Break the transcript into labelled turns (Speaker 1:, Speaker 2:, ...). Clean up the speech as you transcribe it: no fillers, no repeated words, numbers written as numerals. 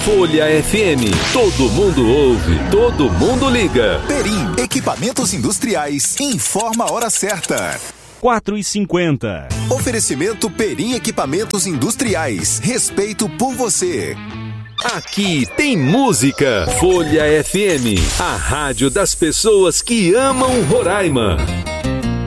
Speaker 1: Folha FM. Todo mundo ouve, todo mundo liga.
Speaker 2: Perim, equipamentos industriais, informa a hora certa.
Speaker 3: 4h50.
Speaker 2: Oferecimento Perim Equipamentos Industriais. Respeito por você.
Speaker 1: Aqui tem música. Folha FM, a rádio das pessoas que amam Roraima.